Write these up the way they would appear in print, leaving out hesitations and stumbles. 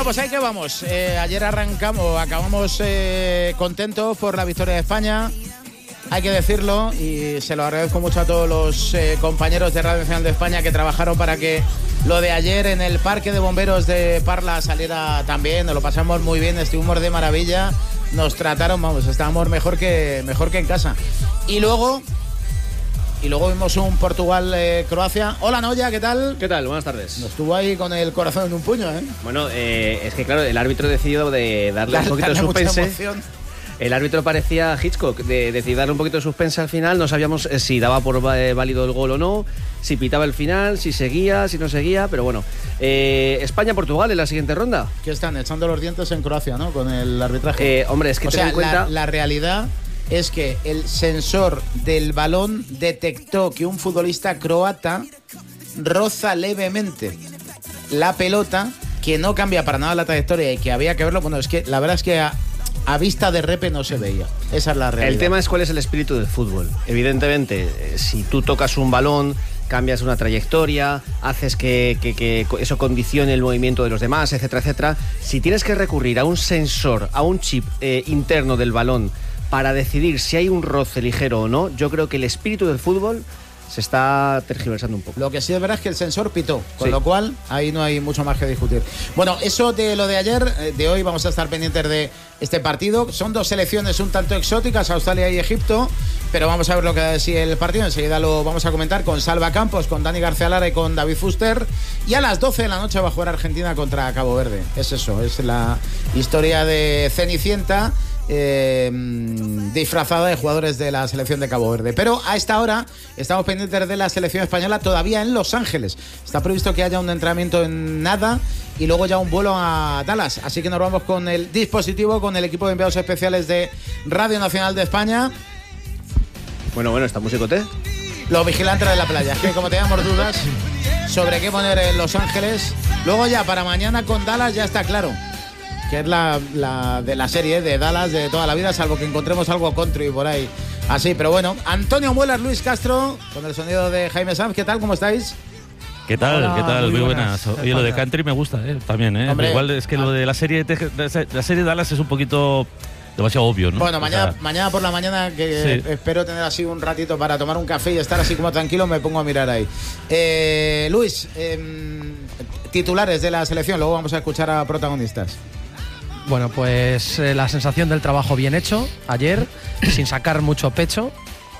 Pues ahí que vamos. Ayer acabamos contentos por la victoria de España. Hay que decirlo y se lo agradezco mucho a todos los compañeros de Radio Nacional de España que trabajaron para que lo de ayer en el Parque de Bomberos de Parla saliera tan bien. Nos lo pasamos muy bien, estuvimos de maravilla. Nos trataron, estábamos mejor que en casa. Y luego vimos un Portugal-Croacia. Hola, Noya, ¿qué tal? ¿Qué tal? Buenas tardes. Nos estuvo ahí con el corazón en un puño, ¿eh? Bueno, es que claro, el árbitro decidió de darle un poquito de suspense. El árbitro parecía Hitchcock, de decidir darle un poquito de suspense al final. No sabíamos si daba por válido el gol o no, si pitaba el final, si seguía, si no seguía. Pero bueno, España-Portugal en la siguiente ronda. Que están echando los dientes en Croacia, ¿no? Con el arbitraje. Hombre, es que ten en cuenta... La realidad es que el sensor del balón detectó que un futbolista croata roza levemente la pelota, que no cambia para nada la trayectoria y que había que verlo. Bueno, es que la verdad es que a vista de repe no se veía. Esa es la realidad. El tema es cuál es el espíritu del fútbol. Evidentemente, si tú tocas un balón, cambias una trayectoria, haces que eso condicione el movimiento de los demás, etcétera, etcétera. Si tienes que recurrir a un sensor, a un chip interno del balón para decidir si hay un roce ligero o no, yo creo que el espíritu del fútbol se está tergiversando un poco. Lo que sí es verdad es que el sensor pitó, con lo cual ahí no hay mucho más que discutir. Bueno, eso de lo de ayer, de hoy vamos a estar pendientes de este partido. Son dos selecciones un tanto exóticas, Australia y Egipto, pero vamos a ver lo que da de sí el partido. Enseguida lo vamos a comentar con Salva Campos, con Dani García Lara y con David Fuster. Y a las 12 de la noche va a jugar Argentina contra Cabo Verde. Es eso, es la historia de Cenicienta, disfrazada de jugadores de la selección de Cabo Verde. Pero a esta hora estamos pendientes de la selección española todavía en Los Ángeles. Está previsto que haya un entrenamiento en nada y luego ya un vuelo a Dallas. Así que nos vamos con el dispositivo, con el equipo de enviados especiales de Radio Nacional de España. Bueno, esta musicote. Los vigilantes de la playa. Es que como teníamos dudas sobre qué poner en Los Ángeles, luego ya para mañana con Dallas ya está claro, que es la de la serie de Dallas de toda la vida, salvo que encontremos algo country por ahí. Así, pero bueno, Antonio Muelas, Luis Castro, con el sonido de Jaime Sanz. ¿Qué tal? ¿Cómo estáis? ¿Qué tal? Hola, ¿Qué tal? Muy buenas. Oye, lo de country me gusta, también, Hombre, igual es que lo de la serie de Dallas es un poquito demasiado obvio, ¿no? Bueno, mañana por la mañana, que espero tener así un ratito para tomar un café y estar así como tranquilo, me pongo a mirar ahí. Luis, titulares de la selección, luego vamos a escuchar a protagonistas. Bueno, pues la sensación del trabajo bien hecho ayer, sin sacar mucho pecho.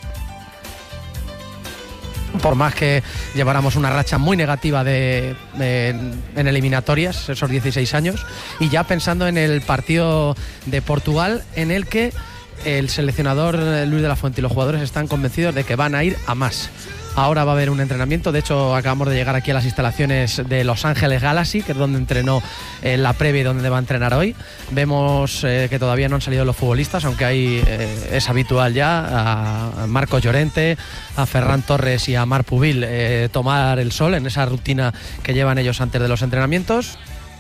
Por más que lleváramos una racha muy negativa en eliminatorias, esos 16 años, y ya pensando en el partido de Portugal, en el que el seleccionador Luis de la Fuente y los jugadores están convencidos de que van a ir a más. Ahora va a haber un entrenamiento. De hecho, acabamos de llegar aquí a las instalaciones de Los Ángeles Galaxy, que es donde entrenó en la previa y donde va a entrenar hoy. Vemos que todavía no han salido los futbolistas, aunque es habitual ya a Marcos Llorente, a Ferran Torres y a Marc Pubil tomar el sol en esa rutina que llevan ellos antes de los entrenamientos.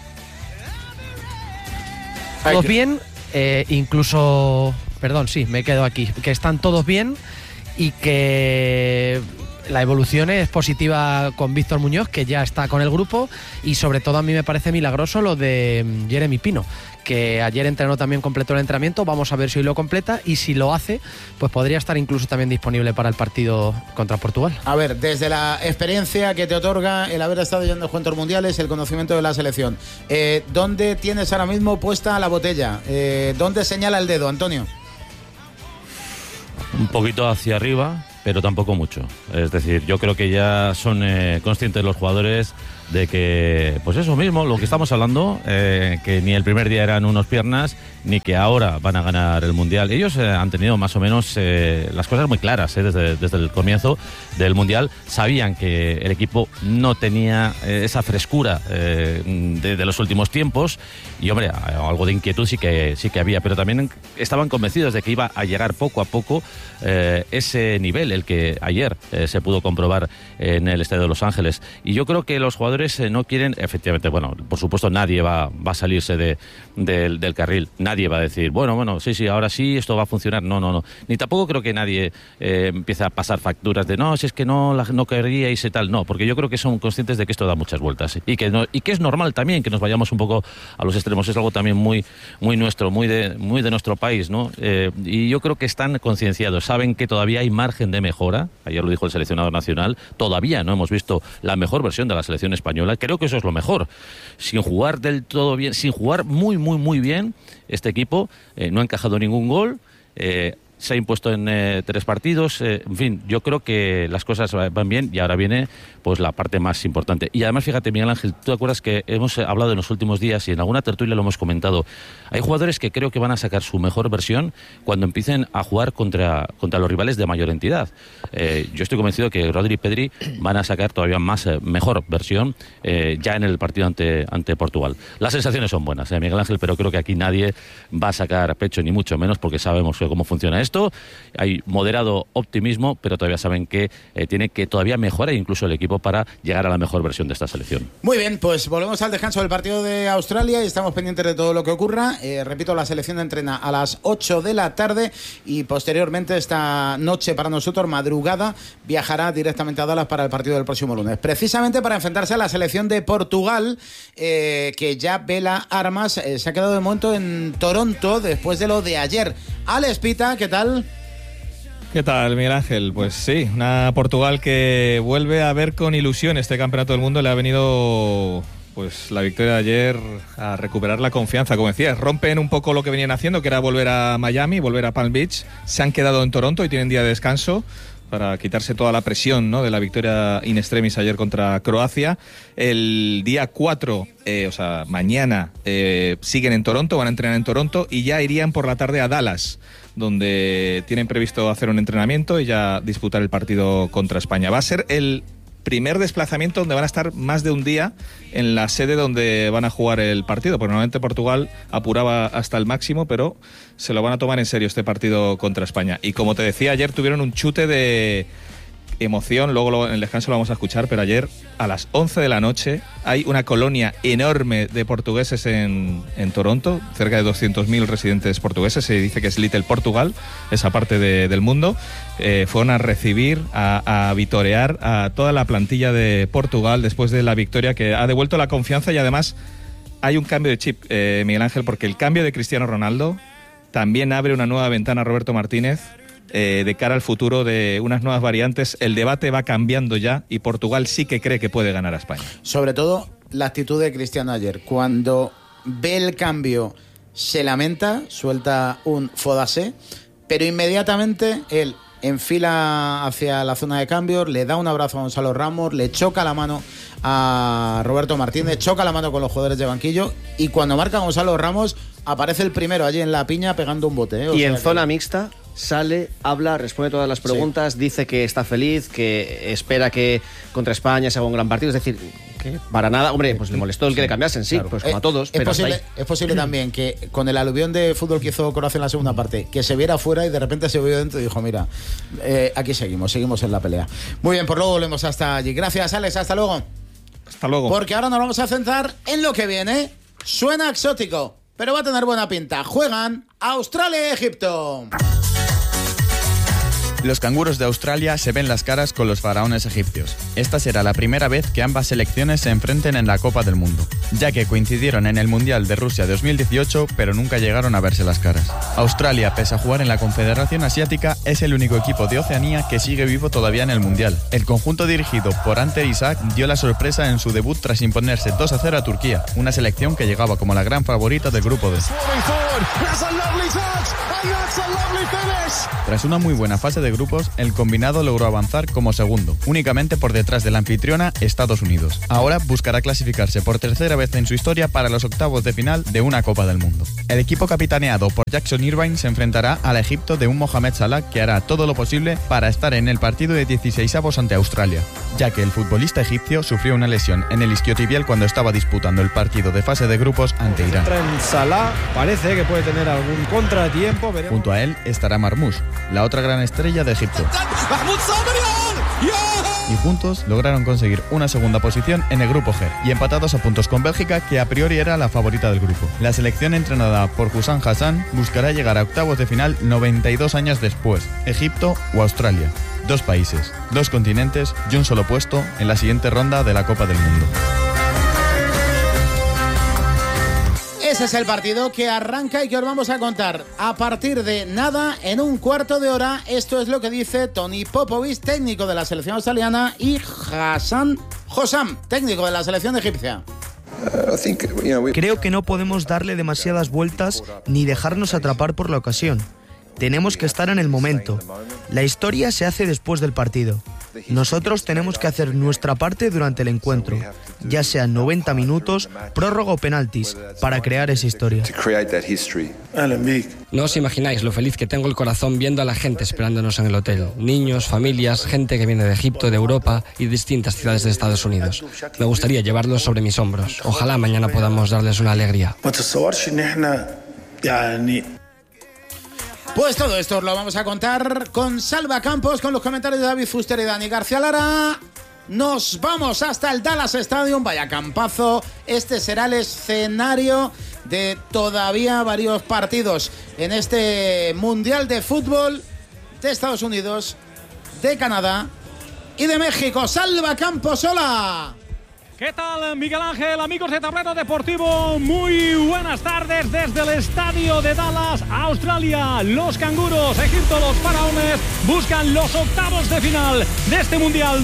Todos bien, incluso... Perdón, sí, me quedo aquí. Que están todos bien y que... la evolución es positiva con Víctor Muñoz, que ya está con el grupo, y sobre todo a mí me parece milagroso lo de Jeremy Pino, que ayer entrenó también, completó el entrenamiento. Vamos a ver si hoy lo completa, y si lo hace, pues podría estar incluso también disponible para el partido contra Portugal. A ver, desde la experiencia que te otorga el haber estado yendo a Juegos Mundiales, el conocimiento de la selección, ¿dónde tienes ahora mismo puesta la botella? ¿Dónde señala el dedo, Antonio? Un poquito hacia arriba, pero tampoco mucho. Es decir, yo creo que ya son conscientes los jugadores de que, pues eso mismo, lo que estamos hablando, que ni el primer día eran unos piernas, ni que ahora van a ganar el Mundial. Ellos han tenido más o menos las cosas muy claras desde el comienzo del Mundial. Sabían que el equipo no tenía esa frescura de los últimos tiempos, y hombre, algo de inquietud sí que había, pero también estaban convencidos de que iba a llegar poco a poco ese nivel, el que ayer se pudo comprobar en el Estadio de Los Ángeles. Y yo creo que los jugadores jugadores no quieren, efectivamente, bueno, por supuesto nadie va a salirse del carril, nadie va a decir, bueno, sí, ahora sí, esto va a funcionar, no, ni tampoco creo que nadie empiece a pasar facturas de, no, si es que no queríais y tal, no, porque yo creo que son conscientes de que esto da muchas vueltas y que es normal también que nos vayamos un poco a los extremos, es algo también muy nuestro, muy de nuestro país, ¿no? Y yo creo que están concienciados, saben que todavía hay margen de mejora, ayer lo dijo el seleccionador nacional, todavía no hemos visto la mejor versión de la selección española, creo que eso es lo mejor, sin jugar del todo bien, sin jugar muy bien, este equipo no ha encajado ningún gol, se ha impuesto en 3 partidos, en fin, yo creo que las cosas van bien y ahora viene pues la parte más importante. Y además, fíjate, Miguel Ángel, ¿tú te acuerdas que hemos hablado en los últimos días y en alguna tertulia lo hemos comentado? Hay jugadores que creo que van a sacar su mejor versión cuando empiecen a jugar contra los rivales de mayor entidad. Yo estoy convencido que Rodri y Pedri van a sacar todavía mejor versión ya en el partido ante Portugal. Las sensaciones son buenas, Miguel Ángel, pero creo que aquí nadie va a sacar pecho, ni mucho menos, porque sabemos cómo funciona esto. Hay moderado optimismo, pero todavía saben que tiene que todavía mejorar incluso el equipo para llegar a la mejor versión de esta selección. Muy bien, pues volvemos al descanso del partido de Australia y estamos pendientes de todo lo que ocurra. Repito, la selección entrena a las 8 de la tarde y posteriormente esta noche para nosotros, madrugada, viajará directamente a Dallas para el partido del próximo lunes. Precisamente para enfrentarse a la selección de Portugal, que ya vela armas, se ha quedado de momento en Toronto después de lo de ayer. Alex Pita, ¿qué tal? ¿Qué tal, Miguel Ángel? Pues sí, una Portugal que vuelve a ver con ilusión este campeonato del mundo. Le ha venido pues la victoria de ayer a recuperar la confianza. Como decías, rompen un poco lo que venían haciendo, que era volver a Miami, volver a Palm Beach. Se han quedado en Toronto y tienen día de descanso para quitarse toda la presión, ¿no?, de la victoria in extremis ayer contra Croacia. El día 4, o sea, mañana, siguen en Toronto, van a entrenar en Toronto y ya irían por la tarde a Dallas, donde tienen previsto hacer un entrenamiento y ya disputar el partido contra España. Va a ser el primer desplazamiento donde van a estar más de un día en la sede donde van a jugar el partido, porque normalmente Portugal apuraba hasta el máximo, pero se lo van a tomar en serio este partido contra España. Y como te decía, ayer tuvieron un chute de emoción, luego en el descanso lo vamos a escuchar, pero ayer a las 11 de la noche hay una colonia enorme de portugueses en Toronto, cerca de 200.000 residentes portugueses, se dice que es Little Portugal, esa parte del mundo. Fueron a recibir, a vitorear a toda la plantilla de Portugal después de la victoria que ha devuelto la confianza, y además hay un cambio de chip, Miguel Ángel, porque el cambio de Cristiano Ronaldo también abre una nueva ventana a Roberto Martínez de cara al futuro de unas nuevas variantes. El debate va cambiando ya y Portugal sí que cree que puede ganar a España. Sobre todo la actitud de Cristiano ayer. Cuando ve el cambio se lamenta, suelta un fodasé, pero inmediatamente él enfila hacia la zona de cambios, le da un abrazo a Gonzalo Ramos, le choca la mano a Roberto Martínez, choca la mano con los jugadores de banquillo, y cuando marca Gonzalo Ramos aparece el primero allí en la piña pegando un bote. Y en zona mixta sale, habla, responde todas las preguntas, sí. Dice que está feliz, que espera que contra España se haga un gran partido, es decir, que para nada, hombre, pues le molestó el que le cambiasen, sí, claro. Pues como a todos. Pero es posible también que con el aluvión de fútbol que hizo Croacia en la segunda parte, que se viera fuera y de repente se vio dentro y dijo, mira, aquí seguimos en la pelea. Muy bien, pues luego volvemos hasta allí. Gracias, Alex, hasta luego. Hasta luego. Porque ahora nos vamos a centrar en lo que viene. Suena exótico, pero va a tener buena pinta. Juegan Australia y Egipto. Los canguros de Australia se ven las caras con los faraones egipcios. Esta será la primera vez que ambas selecciones se enfrenten en la Copa del Mundo, ya que coincidieron en el Mundial de Rusia 2018, pero nunca llegaron a verse las caras. Australia, pese a jugar en la Confederación Asiática, es el único equipo de Oceanía que sigue vivo todavía en el Mundial. El conjunto dirigido por Ante Isaac dio la sorpresa en su debut tras imponerse 2-0 a Turquía, una selección que llegaba como la gran favorita del grupo D. Tras una muy buena fase de grupos, el combinado logró avanzar como segundo, únicamente por detrás de la anfitriona Estados Unidos. Ahora buscará clasificarse por tercera vez en su historia para los octavos de final de una Copa del Mundo. El equipo capitaneado por Jackson Irvine se enfrentará al Egipto de un Mohamed Salah que hará todo lo posible para estar en el partido de 16avos ante Australia, ya que el futbolista egipcio sufrió una lesión en el isquiotibial cuando estaba disputando el partido de fase de grupos ante Irán. En Salah parece que puede tener algún contratiempo. Junto a él estará Marmoush, la otra gran estrella playa de Egipto. Y juntos lograron conseguir una segunda posición en el grupo G y empatados a puntos con Bélgica, que a priori era la favorita del grupo. La selección entrenada por Husam Hassan buscará llegar a octavos de final 92 años después, Egipto o Australia. 2 países, 2 continentes y un solo puesto en la siguiente ronda de la Copa del Mundo. Ese es el partido que arranca y que os vamos a contar a partir de nada, en un cuarto de hora. Esto es lo que dice Tony Popovic, técnico de la selección australiana, y Hosam, técnico de la selección egipcia. Creo que no podemos darle demasiadas vueltas ni dejarnos atrapar por la ocasión. Tenemos que estar en el momento. La historia se hace después del partido. Nosotros tenemos que hacer nuestra parte durante el encuentro, ya sean 90 minutos, prórroga o penaltis, para crear esa historia. No os imagináis lo feliz que tengo el corazón viendo a la gente esperándonos en el hotel. Niños, familias, gente que viene de Egipto, de Europa y de distintas ciudades de Estados Unidos. Me gustaría llevarlos sobre mis hombros. Ojalá mañana podamos darles una alegría. Pues todo esto lo vamos a contar con Salva Campos, con los comentarios de David Fuster y Dani García Lara. Nos vamos hasta el Dallas Stadium. Vaya campazo. Este será el escenario de todavía varios partidos en este Mundial de Fútbol de Estados Unidos, de Canadá y de México. Salva Campos, hola. ¿Qué tal, Miguel Ángel? Amigos de Tablero Deportivo, muy buenas tardes desde el estadio de Dallas, Australia. Los canguros, Egipto, los faraones buscan los octavos de final de este Mundial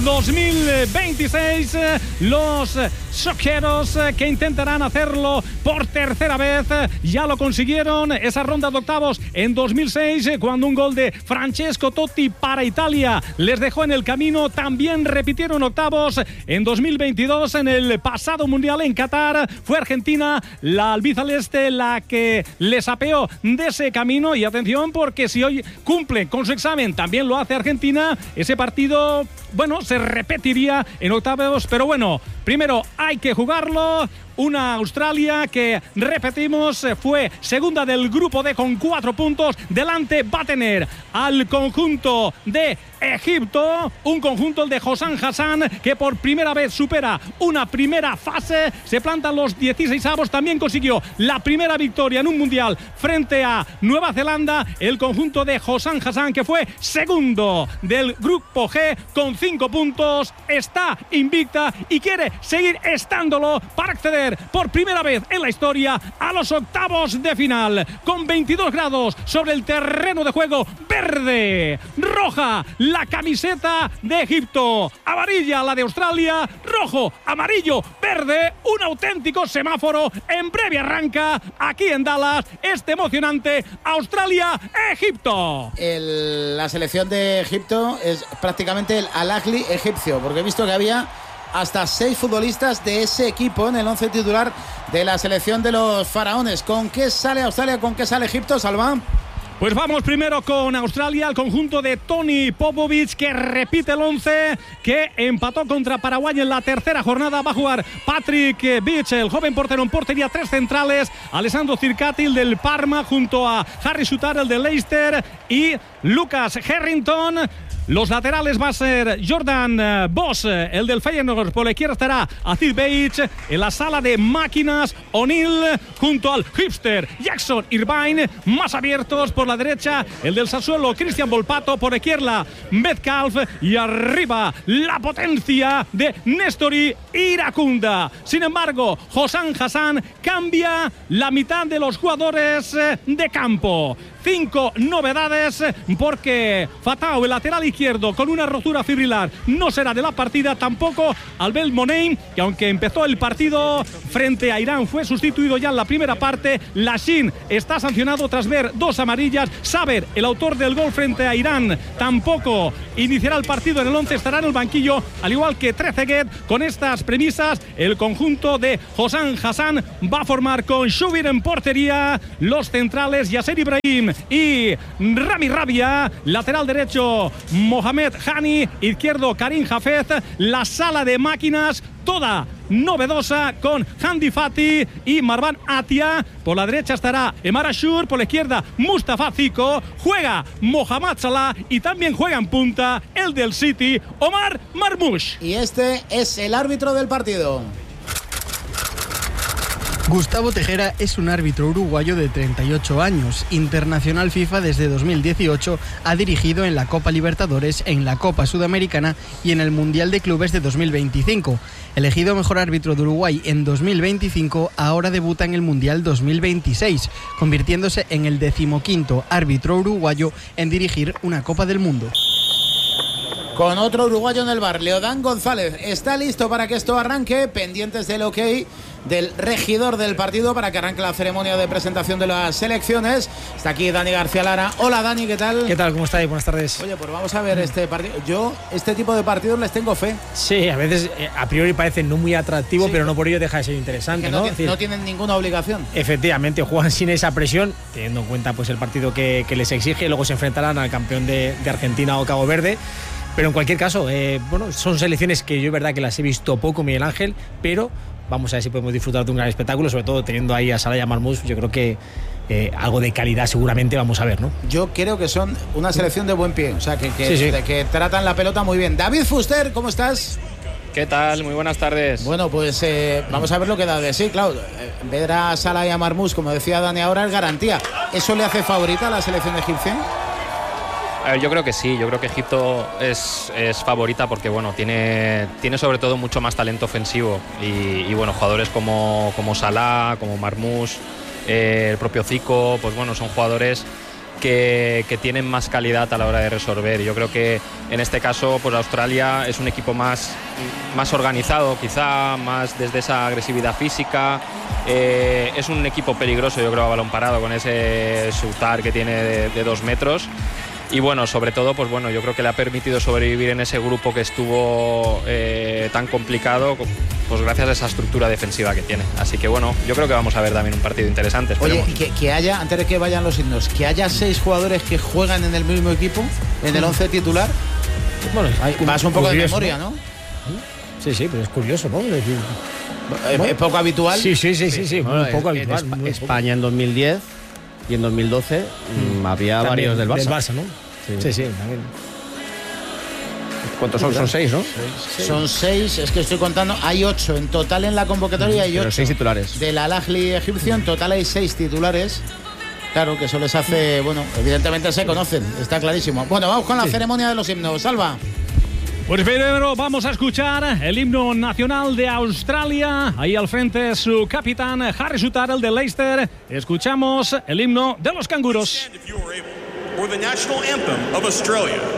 2026. Los soqueros que intentarán hacerlo por tercera vez ya lo consiguieron. Esa ronda de octavos en 2006, cuando un gol de Francesco Totti para Italia les dejó en el camino. También repitieron octavos en 2022 en el pasado Mundial en Qatar. Fue Argentina, la albiceleste, la que les apeó de ese camino. Y atención, porque si hoy cumple con su examen, también lo hace Argentina, ese partido, bueno, se repetiría en octavos. Pero bueno, primero hay que jugarlo. Una Australia que, repetimos, fue segunda del grupo D con 4 puntos. Delante va a tener al conjunto de Egipto, un conjunto, el de Hosam Hassan, que por primera vez supera una primera fase, se plantan los 16avos. También consiguió la primera victoria en un mundial frente a Nueva Zelanda, el conjunto de Hosam Hassan, que fue segundo del grupo G con 5 puntos. Está invicta y quiere seguir estándolo para acceder por primera vez en la historia a los octavos de final. Con 22 grados sobre el terreno de juego, verde, roja la camiseta de Egipto, amarilla la de Australia, rojo, amarillo, verde, un auténtico semáforo. En breve arranca aquí en Dallas este emocionante Australia-Egipto. La selección de Egipto es prácticamente el Al-Ahly egipcio, porque he visto que había hasta 6 futbolistas de ese equipo en el 11 titular de la selección de los faraones. ¿Con qué sale Australia? ¿Con qué sale Egipto, Salva? Pues vamos primero con Australia, el conjunto de Tony Popovic, que repite el 11, que empató contra Paraguay en la tercera jornada. Va a jugar Patrick Beach, el joven portero, en portería. 3 centrales, Alessandro Circatil del Parma junto a Harry Sutar, el de Leicester, y Lucas Harrington. Los laterales va a ser Jordan Boss, el del Feyenoord. Por la izquierda estará Aziz Beich. En la sala de máquinas, O'Neill junto al hipster Jackson Irvine. Más abiertos por la derecha, el del Sassuolo, Cristian Volpato. Por la izquierda, Metcalf. Y arriba, la potencia de Nestori Iracunda. Sin embargo, Hosam Hassan cambia la mitad de los jugadores de campo. 5 novedades, porque Fatau, el lateral izquierdo, con una rotura fibrilar, no será de la partida. Tampoco Albel Moneim, que aunque empezó el partido frente a Irán, fue sustituido ya en la primera parte. Lashin está sancionado tras ver 2 amarillas. Saber, el autor del gol frente a Irán, tampoco iniciará el partido en el 11, estará en el banquillo, al igual que Trezeguet. Con estas premisas, el conjunto de Hosam Hassan va a formar con Shubir en portería. Los centrales, Yasser Ibrahim y Rami Rabia. Lateral derecho Mohamed Hani, izquierdo Karim Hafez. La sala de máquinas toda novedosa con Hamdi Fati y Marwan Atia. Por la derecha estará Emar Ashur, por la izquierda Mustafa Zico. Juega Mohamed Salah y también juega en punta el del City, Omar Marmoush. Y este es el árbitro del partido. Gustavo Tejera es un árbitro uruguayo de 38 años, internacional FIFA desde 2018, ha dirigido en la Copa Libertadores, en la Copa Sudamericana y en el Mundial de Clubes de 2025. Elegido mejor árbitro de Uruguay en 2025, ahora debuta en el Mundial 2026, convirtiéndose en el 15º árbitro uruguayo en dirigir una Copa del Mundo. Con otro uruguayo en el bar, Leodán González. Está listo para que esto arranque, pendientes del ok del regidor del partido para que arranque la ceremonia de presentación de las selecciones. Está aquí Dani García Lara. Hola Dani, ¿qué tal? ¿Qué tal? ¿Cómo estáis? Buenas tardes. Oye, pues vamos a ver este partido. Yo, este tipo de partidos les tengo fe. Sí, a veces a priori parecen no muy atractivos, sí, pero no por ello deja de ser interesante, ¿no? No tienen ninguna obligación. Efectivamente, juegan sin esa presión, teniendo en cuenta pues el partido que les exige. Luego se enfrentarán al campeón de Argentina o Cabo Verde. Pero en cualquier caso, bueno, son selecciones que yo es verdad que las he visto poco, Miguel Ángel, pero vamos a ver si podemos disfrutar de un gran espectáculo, sobre todo teniendo ahí a Salah y a Marmoush. Yo creo que algo de calidad seguramente vamos a ver, ¿no? Yo creo que son una selección de buen pie, o sea, que tratan la pelota muy bien. David Fuster, ¿cómo estás? ¿Qué tal? Muy buenas tardes. Bueno, pues vamos a ver lo que da de sí, claro. Ver a Salah y a Marmoush, como decía Dani ahora, es garantía. ¿Eso le hace favorita a la selección egipcia? A ver, yo creo que sí, yo creo que Egipto es favorita porque bueno, tiene sobre todo mucho más talento ofensivo y bueno, jugadores como Salah, como Marmoush, el propio Zico, pues bueno, son jugadores que tienen más calidad a la hora de resolver. Yo creo que en este caso pues Australia es un equipo más organizado, quizá más desde esa agresividad física. Es un equipo peligroso, yo creo, a balón parado, con ese chutar que tiene de 2 metros. Y bueno, sobre todo, pues bueno, yo creo que le ha permitido sobrevivir en ese grupo que estuvo tan complicado, pues gracias a esa estructura defensiva que tiene. Así que bueno, yo creo que vamos a ver también un partido interesante. Esperemos. Oye, que haya, antes de que vayan los himnos, que haya 6 jugadores que juegan en el mismo equipo, en el 11 titular. Bueno, vas un poco curioso, de memoria, ¿no? Sí, pero es curioso, ¿no? Es decir, ¿es poco habitual? Sí, bueno, muy poco habitual. España en 2010 y en 2012 había también varios del Barça. Del Barça, ¿no? Sí, también. ¿Cuántos son? Son 6, ¿no? Son 6, es que estoy contando. Hay 8 en total en la convocatoria, hay 8. 6 titulares. Del Al-Ahly egipcio en total hay 6 titulares. Claro, que eso les hace, bueno, evidentemente se conocen, está clarísimo. Bueno, vamos con la ceremonia de los himnos. Salva. Pues primero vamos a escuchar el himno nacional de Australia. Ahí al frente su capitán Harry Sutar, el de Leicester. Escuchamos el himno de los canguros. For the national anthem of Australia.